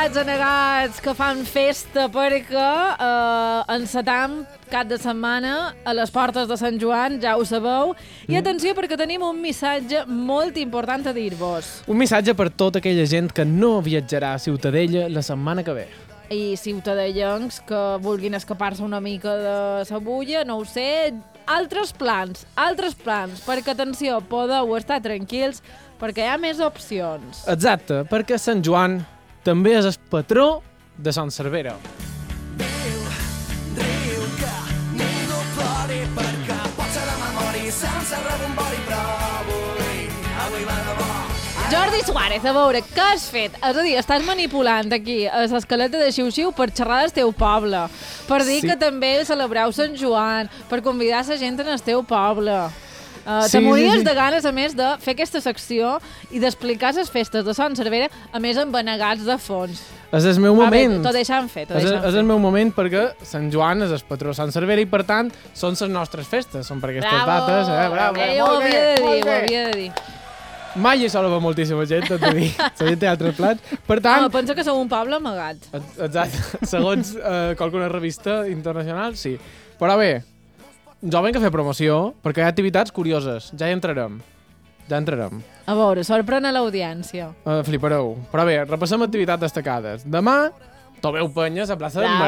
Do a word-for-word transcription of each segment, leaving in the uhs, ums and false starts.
aquests anegats que fan festa perquè eh, encetam cap de setmana a les portes de Sant Joan, ja ho sabeu. I atenció, perquè tenim un missatge molt important a dir-vos. Un missatge per tota aquella gent que no viatjarà a Ciutadella la setmana que ve. I ciutadellencs que vulguin escapar-se una mica de la bulla, no ho sé, altres plans, altres plans, perquè, atenció, podeu estar tranquils, perquè hi ha més opcions. Exacte, perquè Sant Joan també és el patró de Sant Cervera. Riu, riu, que ningú plori perquè pot ser demà morir sense rebombori, però avui, avui va de bo. Jordi Suárez, a veure, què has fet? És a dir, estàs manipulant aquí a l'escaleta de xiu-xiu per xerrar del teu poble, per dir Sí. que també celebreu Sant Joan, per convidar la gent en el teu poble. Uh, Sí, te mories sí, sí. de ganes, a més, de fer aquesta secció i d'explicar les festes de Sant Cervera, a més amb anegats de fons. És el meu Va bé, moment. t'ho deixem fer, t'ho És, deixem és fer. el meu moment perquè Sant Joan és el patró de Sant Cervera i, per tant, són les nostres festes. Són per aquestes Bravo! dates. Eh? Bravo! Eh, ho Molt bé, havia de dir, molt ho bé. havia de dir. Mai això la va moltíssima gent, tot de dir. La gent té altres plans. Per tant, Home, pensa que sou un poble amagat. exacte, segons eh, qualsuna revista internacional, sí. Però bé, jo vinc a fer promoció perquè hi ha activitats curioses. Ja hi entrarem. Ja entrarem. A veure, sorprèn a l'audiència. Uh, flipareu. Però bé, repassem activitats destacades. Demà, Tomeu Penyes a plaça del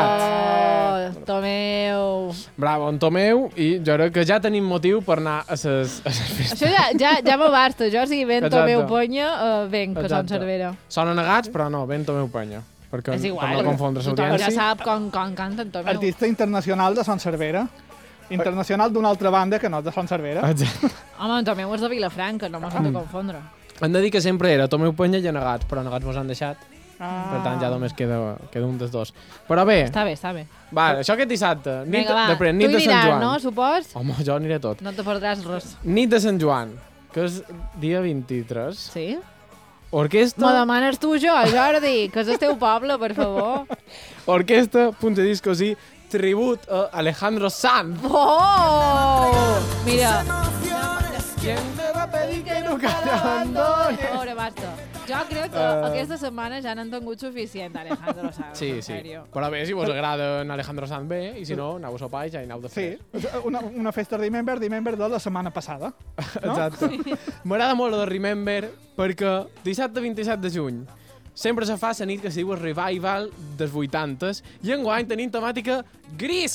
Mercat. Tomeu. Bravo, en Tomeu, i jo crec que ja tenim motiu per anar a ses, a ses festes. Això ja, ja, ja m'abasta, jo si ven Exacte. Tomeu Ponya, uh, venc, que són Exacte. Cervera. Són negats, però no, ben Tomeu Penya. Perquè És igual, per no confondre tothom ja l'audiència. sap com, com canten Tomeu. Artista internacional de Sant Cervera. Internacional d'una altra banda que no és de Sant Cervera. Exacte. Home, en Tomeu és de Vilafranca, no m'has de confondre. Hem de dir que sempre era Tomeu Penya i negats, però negats mos han deixat. Ah. Per tant, ja només queda, queda un dels dos. Però bé, Està bé, està bé. va, això aquest dissabte. Nit, Vinga, va, després, tu nit hi de Sant aniràs, Joan. no, supos? Home, jo aniré tot. No te perdràs res. Nit de Sant Joan, que és dia vint-i-tres. Sí? Orquesta... Me demanes tu jo, Jordi, que és el teu poble, per favor. Orquesta, punta discos i tribut a Alejandro Sanz. Oh! Mira, ¿Quién me va a pedir que nunca te abandone? a veure, basta. Jo crec que Uh. aquesta setmana ja n'han tingut suficient, Alejandro Sanz. Sí, en sí. sèrio. Però bé, si vos agrada en Alejandro Sanz, bé, i si no, aneu a sopar i ja hi aneu de Sí, fer. una, una festa Remember, Remember de la setmana passada. No? Exacte. M'agrada molt el de Remember perquè dissabte vint-i-set de juny sempre se fa la nit que se diu el revival dels vuitantes i enguany tenim temàtica gris.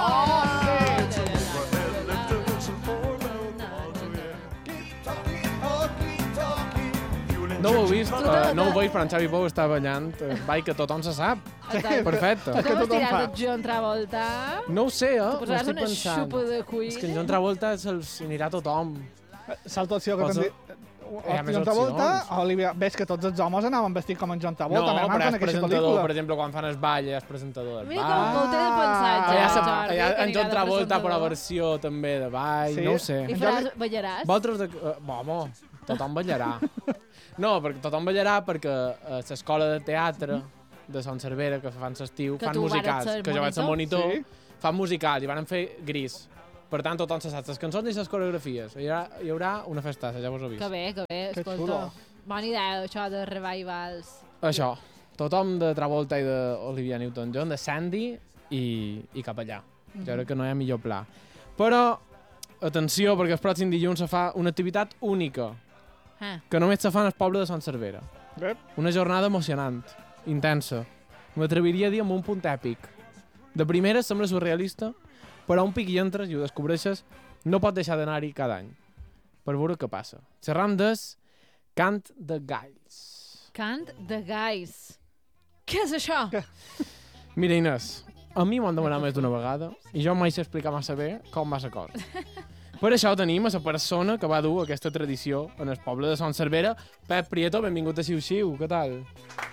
No ho heu vist, uh, no ho veig, però en Xavi Pou està ballant. Uh, Ball que tothom se sap. Exacte. Perfecte. Tu com tothom estiràs fa. el John Travolta? No ho sé, eh? Tu M'ho posaràs estic una pensant. xupa de cuir? És que en John Travolta se'ls anirà tothom. Salta opció que Posa- t'han dit. Hi ha més John Travolta, opcions. Olivia, ves que tots els homes anaven vestits com en John Travolta. No, m'agrada però és en aquesta presentador, pel·lícula. per exemple, quan fan el ball, és presentador del Mira ball. com ho té de pensat, ja, Allà, se- Jordi, allà que en anirà John de Travolta, però presentador. versió també de ball, Sí? no ho sé. I faràs, ballaràs? Vosaltres, de... uh, home, tothom ballarà. No, perquè tothom ballarà perquè a l'escola de teatre de Sant Cervera, que fan l'estiu, Que fan tu vares musicals, ser que jo vaig ser monitor? monitor, Sí. fan musicals i van fer gris. Per tant, tothom se sap les cançons i les coreografies. Hi haurà, hi haurà una festassa, ja vos ho he vist. Que bé, que bé, Que escolta. xulo. Bona idea, això de revivals. Això, tothom de Travolta i d'Olivia Newton-John, de Sandy i, i cap allà. Jo crec que no hi ha millor pla. Però, atenció, perquè el pròxim dilluns se fa una activitat única, Ah. que només se fa en el poble de Sant Cervera. Bé, Una jornada emocionant, intensa. M'atreviria a dir amb un punt èpic. De primera sembla surrealista, però un pic hi entres i ho descobreixes, no pot deixar d'anar-hi cada any. Per veure què passa. Xerram des Cant de Galls. Cant de gais. Què és això? Mira, Inés, a mi m'han demanat més d'una vegada i jo mai sé explicar massa bé com va la cosa. Per això tenim a la persona que va dur aquesta tradició en el poble de Sant Cervera, Pep Prieto, benvingut a Xiu-Xiu, què tal?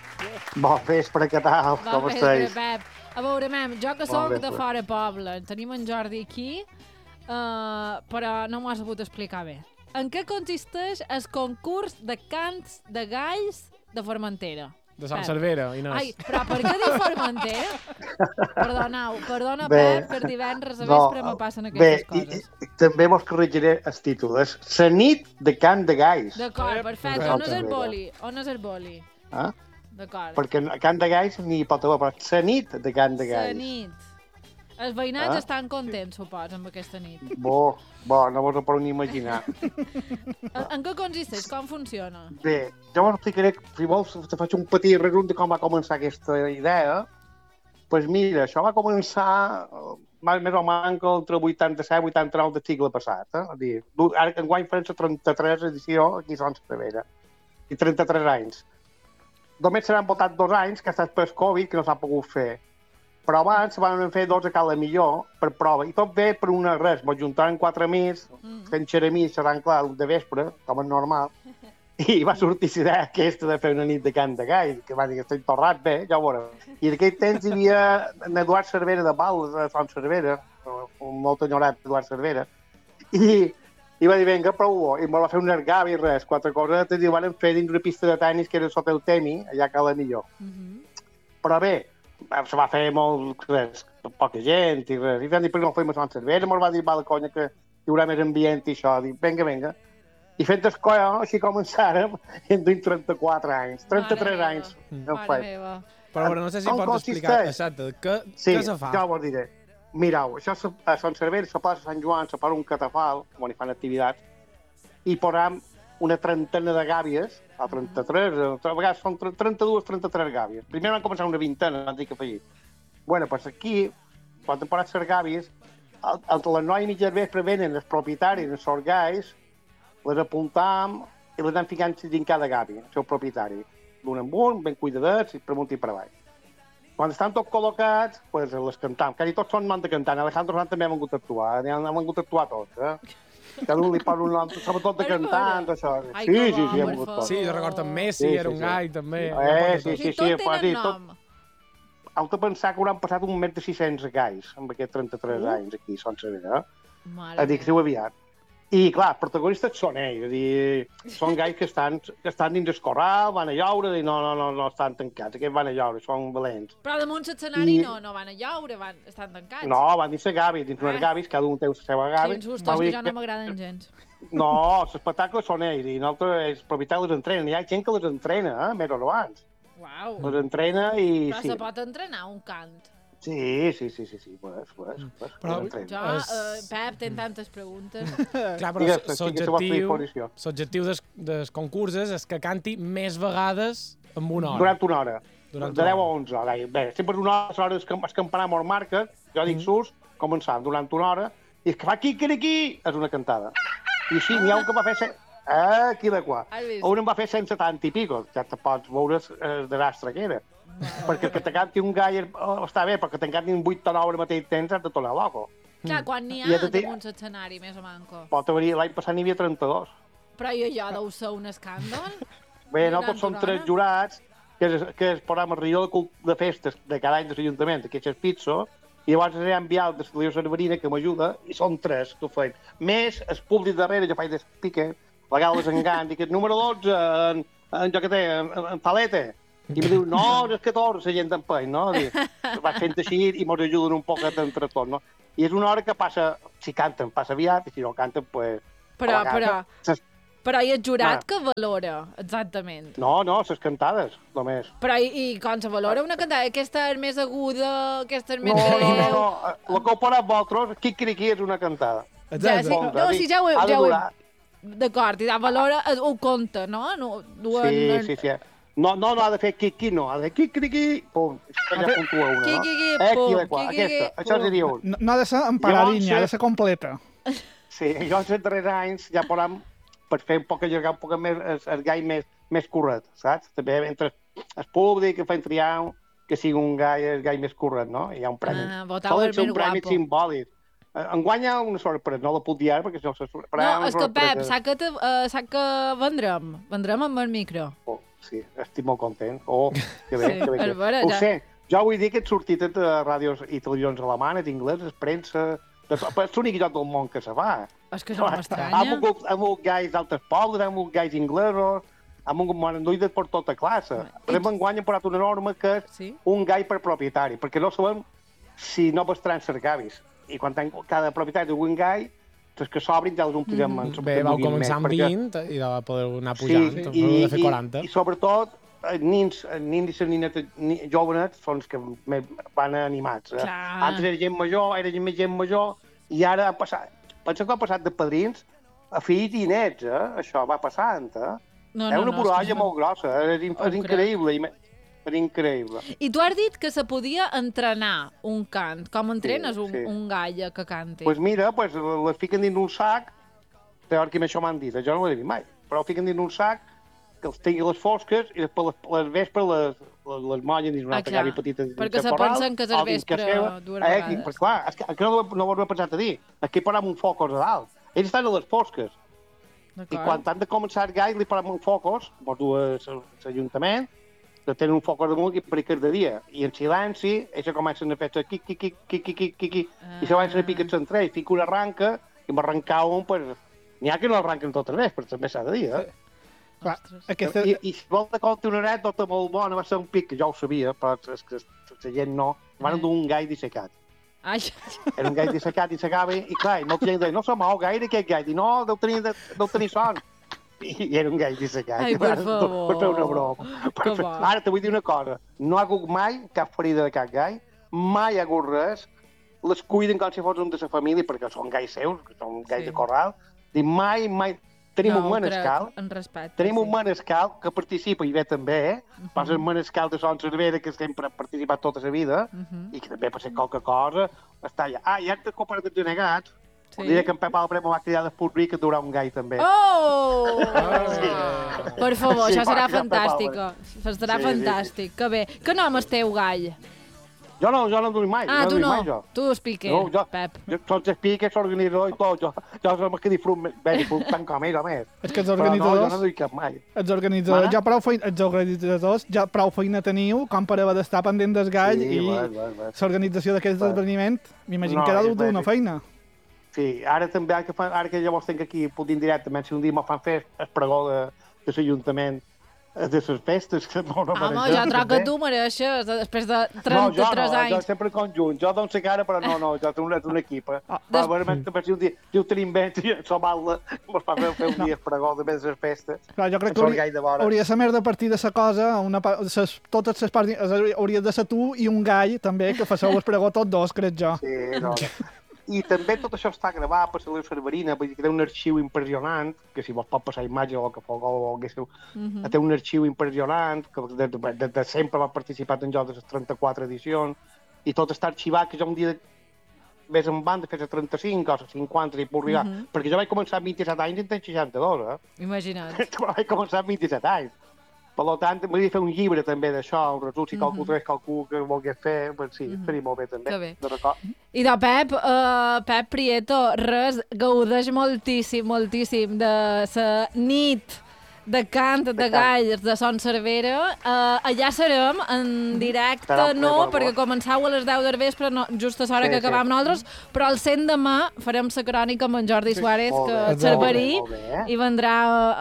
Bon vespre, què tal? Bon Com vespre, estàs? Pep. A veure, mem, jo que Bon soc de vespre. fora poble, tenim en Jordi aquí, uh, però no m'ho has sabut explicar bé. En què consisteix el concurs de cants de galls de Formentera? De Sant Pep. Cervera, Inés. Ai, però per què diu Formentera? Perdoneu, perdona, Bé, Pep, per divendres a no, vespre me passen Bé, aquestes i, coses. i, també mos corregiré el títol. És la nit de Cant de Galls. D'acord, perfecte. perfecte. On és el boli? On és el boli? Ah? D'acord. perquè a Can de Gais n'hi pot haver, però la nit de Can de La Gais. nit. Els veïnats Ah. estan contents, suposo, amb aquesta nit. Bo, bo, no vos ho podeu ni imaginar. En, en què consisteix? Com funciona? Bé, jo us explicaré, si vols, te faig un petit resum de com va començar aquesta idea. Doncs pues mira, això va començar eh, més o menys entre el vuitanta-set i vuitanta-nou del segle passat. Eh? És a dir, du- ara que enguany farem la trenta-tres edició aquí a Son Cervera. I trenta-tres anys. Només s'han votat dos anys, que ha estat per Covid, que no s'ha pogut fer. Però abans se van fer dos a cada millor per prova. I tot bé per una res. Mos juntaran quatre amics, Mm. fent xeremís, seran clar, de vespre, com és normal. I va sortir la idea aquesta de fer una nit de Can de Gai, que va dir que estic torrat bé, ja ho veureu. I en aquell temps hi havia en Eduard Cervera de Pal, de Son Cervera, un molt enyorat Eduard Cervera, i, i va dir, vinga, prou-ho, i me va fer un ergavi i res, quatre cosetes, i ho van fer dins una pista de tenis que era sota el Temi, allà a Cala Millor. Mhm. Però bé, se va fer molt, res, poca gent i res. I vam dir, per què no ho fem a Sant Cervera? Me'l va dir, va de conya, que hi haurà més ambient i això. Dic, vinga, vinga. I fent escola, així començàrem, en duim trenta-quatre anys, trenta-tres Mare anys. meva. No Mare faig. meva. Però, però no sé si Com pots explicar consisteix? exacte què, Sí, què se fa. ja ho diré. Mireu, això se- a Sant Cervera, a la plaça Sant Joan, se posa un catafal, on hi fan activitats, i posam una trentena de gàbies, o trenta-tres, a vegades són trenta-dues, trenta-tres gàbies. Primer van començar una vintena, van dir que feia. Bueno, doncs aquí, quan han posat les gàbies, al- entre les nou i mitja del vespre venen els propietaris, els sorgais, les apuntam i les anem ficant dins cada gàbia, el seu propietari. D'un en un, ben cuidadets, i per amunt i per avall. Quan estan tots col·locats, pues, les cantam. Quasi tots són nom de cantant. Alejandro Sanz també ha vingut a actuar. Han han vingut a actuar tots, eh? Cada un li posa un nom, sobretot de A veure. cantant, això. Ai, Sí, que sí, bo, sí, ha per vingut favor. tots. Sí, jo recordo en Messi, Sí, sí, era un sí. gai, també. Eh, sí, I sí, tot pues, tenen sí, tot- nom. Heu de pensar que hauran passat un més de sis-cents gais amb aquests trenta-tres anys aquí, Son Cervera. Eh? Mare Dic, si ho aviat. I, clar, els protagonistes són ells, és a dir, són gais que estan, que estan dins el corral, van a llaure, i no, no, no, no estan tancats, aquests van a llaure, són valents. Però damunt l'escenari I- no, no van a llaure, van, estan tancats. No, van dins la gavi, dins Ah. unes gavis, cada un té la seva gavi. Quins sustos, Vol que dir ja no m'agraden gens. No, l'espectacle són ells, i nosaltres, els propietaris les entrenen. Hi ha gent que les entrena, eh, més o abans. Uau. Les entrena i... Però sí. se pot entrenar un cant. Sí, sí, sí, sí, sí, pues, pues, pues, Però- les entrena. Jo, Es- eh, Pep, tens tantes preguntes. Clar, però Digues, sí, que se va fer l'objectiu disposició. l'objectiu des, des concursos és que canti més vegades en una hora. Durant una hora. Durant de una deu a hora. onze hores. Bé, sempre una hora, les hores que el campanar mos marca, jo dic sus, començant durant una hora, i és que fa quiquiriquí, és una cantada. I així n'hi ha un que va fer... Se... Ah, aquí de qua. Has vist? Un en va fer cent setanta i pico, ja te pots veure el desastre que era. Perquè que te canti un gai oh, està bé, però que te'n cantin vuit o nou al mateix temps has de tornar loco. Clar, quan n'hi I ha has de dir- damunt l'escenari, més o manco. Pot haver l'any passat n'hi havia trenta-dos. Però i allò deu ser un escàndol? Bé, Durant nosaltres som una tres hora? jurats, que és, que és programa Rió de, Cult- de Festes de cada any de l'Ajuntament, que és el Pizzo, i llavors hi ha enviat de la Cerverina que m'ajuda, i són tres que ho feim. Més, el públic darrere, jo faig despique, a vegades engany, dic, el número dotze, en, en jo què té, en, en Paleta. I em diu, no, és catorze, la gent d'empeny, no? Dic, vaig fent així i mos ajuden un poquet entre tots, no? I és una hora que passa, si canten, passa aviat, i si no canten, pues... Però, a la però, casa. Ses- però hi ha el jurat Ah. que valora, exactament. No, no, les cantades, només. Però i, i com se valora una cantada? Aquesta és més aguda, aquesta és més No, no, greu... no, no. El que heu parat vosaltres, Quiquiriquí és una cantada. Ja, Exacte. sí, Bon, no, David, sí, ja ho he... ha de Ja ho he... durar. D'acord, i la valora, eh, ho compta, no? no duen, Sí, sí, sí. No, no, no ha de fer quiqui, no. Ha de quiquiriquí, pum. Això ja puntua una, no? Quiqui, Eh, pum, aquí la qua, quiqui, aquesta. Això pum. seria un. No, no ha de ser emparadinha, Jo, ha de sí. ser completa. Sí, jo els darrers anys ja posam per fer un poc allargar un poc més el, el gai més, més curret, saps? També entre el públic que fa triar que sigui un gai, el gai més curret, no? I hi ha un premi. Ah, votau Sol el ser més un premi guapo. simbòlic. Eh, Enguany hi ha una sorpresa, no la puc dir ara perquè si no se sorpresa. No, és que Pep, sap que, te, uh, sap que vendrem, vendrem amb el micro. Oh, sí, estic molt content. Oh, que bé, Sí, que bé. és Que... vera, Ho ja. sé, jo vull dir que he sortit de ràdios i televisions alemanes, ingleses, premsa... de- però És l'únic lloc del món que se fa. És que això no Ha m'estranya. mogut, ha mogut gais d'altres pobles, ha mogut gais inglesos, ha mogut maranduïdes per tota classe. Per exemple, enguany hem posat una norma que és Sí? un gai per propietari, perquè no sabem si no bastaran ser gavis. I quan ten, cada propietari té un gai, els que s'obrin ja els omplirem. Mhm. ens Bé, en vau puguin començar amb més, perquè- vint i de poder anar pujant. Sí, i, de fer i, quaranta. i sobretot els nins, els nins i les ninetes ni, jovenets són els que me, van animats. Eh? Clar. Antes era gent major, era gent més gent major, i ara ha passat... Pensa que ha passat de padrins a fills i nets, eh? Això va passant, eh? No, és no, una no, borralla és que- molt grossa, eh? és, Ho és increïble. i me- És increïble. I tu has dit que se podia entrenar un cant. Com entrenes Sí, un, sí. un gall que canti? Doncs pues mira, pues, les fiquen dins un sac, teòricament això m'han dit, jo no ho he dit mai, però ho fiquen dins un sac, que els tingui les fosques, i després les, les vespres les, les, les mollen dins una Ah, altra clar. gàbia petita dins Perquè el se corral, pensen que és o el dins vespre seva. dues Eh, vegades. que, però clar, és que, que no, no ho he pensat a dir, aquí posem un focus a dalt. Ells estan a les fosques, i D'acord. quan han de començar el gall li posem un focus, mos du a l'Ajuntament, que tenen un focus damunt i per de dia. I en silenci, ells comencen a fer quic, quic, quic, quic, quic, quic, quic, i se comencen a picar entre ells, fica una arranca, i m'arrencar un, pues, n'hi ha que no arranquen tot el mes, però també s'ha de dir, eh? Clar, Ostres. aquesta... I, I si vol de compte una anècdota molt bona, va ser un pic, que jo ho sabia, però és que la gent no, van Eh. dur un gai dissecat. Ai, Era un gai dissecat, dissecava, i clar, i molta gent deia, no se mou gaire aquest gai, i no, deu tenir, deu tenir son. I, i era un gai dissecat. Ai, per favor. Per fer una broma. Que Per fer- bo. Ara te vull dir una cosa, no ha hagut mai cap ferida de cap gai, mai ha hagut res, les cuiden com si fos un de la família, perquè són gais seus, que són gais Sí. de corral, i mai, mai... Tenim no, un ho crec, manescal, En respecte. tenim sí. un manescal que participa i ve també, eh? Uh -huh. Passa el manescal de Son Cervera, que sempre ha participat tota la vida, Uh -huh. i que també per ser qualque cosa està allà. Ah, i ara compara de denegats, Sí. sí. diré que en Pep Albre m'ho va cridar de Puig que durà un gai també. Oh! Ah. Per favor, Sí, això serà va, ja fantàstic. està, Això serà Sí, sí, fantàstic. Que bé. Que nom és teu, gall? Jo no, jo no duc mai, Ah, no tu duc no. mai jo. Tu explique, No, jo, Pep. jo tots els piques, l'organitzador i tot, jo, jo som el que disfrut, bé, disfrut tant com ells, o més. És que els Però no, jo organitzadors... no duc cap mai. Els organitzadors, Mana? ja prou feina, els organitzadors ja prou feina teniu com per haver d'estar pendent del gall Sí, i va, va, va. l'organització d'aquest Va. esdeveniment, m'imagino No, que ha és dut una bèstic. feina. Sí, ara també, ara que, fan, ara que llavors tinc aquí, puc dir directament, si un dia me fan fer el pregó de, de l'Ajuntament de les festes, que no, no Home, mereixem, jo troc que també. tu mereixes, després de No, jo trenta-tres no, jo anys. sempre conjunt. Jo dono la cara, però no, no, jo tinc un, un equip. Eh? Ah, Però, des- realment, també, si un dia, si ho tenim bé, som mal, ens fa fer, fer un dia el pregó de més les festes. Clar, jo crec que Això hauria, gai de vora. hauria de ser més de partir de la cosa, una, pa- ses, totes les parts, hauria de ser tu i un gall, també, que faceu el pregó tots dos, crec jo. Sí, no, no. I també tot això està gravat per la Leu Cerverina, vull dir que té un arxiu impressionant, que si vos pot passar imatge o el que fos, o haguéssiu, Mhm. té un arxiu impressionant, que de, de, de, de sempre va participar en jocs de les trenta-quatre edicions, i tot està arxivat, que jo un dia més en banda fer les trenta-cinc o les cinquanta, si puc arribar, Mhm. perquè jo vaig començar amb vint-i-set anys i en tenc seixanta-dos, eh? Imagina't. Jo vaig començar amb vint-i-set anys. Per tant, m'hauria de fer un llibre també d'això, un resum, si qualcú Mhm. trobés qualcú que volgués fer, doncs sí, Mhm. seria molt bé també. Que bé. De record. I de Pep, uh, Pep Prieto, res, gaudeix moltíssim, moltíssim de la nit de cant de cant. galls de Son Cervera. Uh, allà serem en directe, Serà un no, ple, perquè començau a les deu del vespre, no, just a l'hora Sí, que sí. acabam nosaltres, però al cent demà farem la crònica amb en Jordi Suárez, Molt que bé, és cerverí, molt bé, molt bé. i vendrà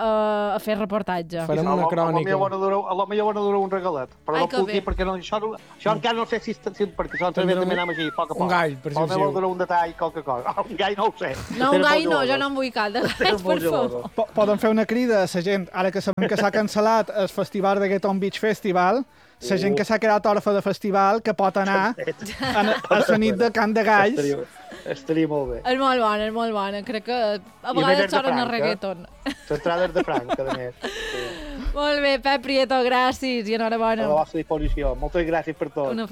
a, a fer reportatge. Farem A una lo- A lo crònica. millor dura, a lo millor dura un regalet, però Ai, no que puc bé. dir perquè no, això, no- això encara no sé si, està- si perquè són també Tindrà un- també anem així, a poc a poc. un gall, per si O us millor diu. dura un detall, qualque cosa. Ah, un gall no ho sé. No, un Era gall molt no, jo gelós. no en vull cal de Era galls, molt per favor. gelós. Po- Poden fer una crida a la gent, ara que sabem que s'ha cancel·lat el festival de Getton Beach Festival, la gent que s'ha quedat orfa de festival, que pot anar a, a la nit de Cant de Galls. Estaria, estaria molt bé. És molt bona, és molt bona. Crec que a I a més vegades és de sonen a Franca. reggaeton. L'entrada és de Franca, a més. Sí. Molt bé, Pep Prieto, gràcies i A enhorabona. la vostra disposició. Moltes gràcies per tot. Una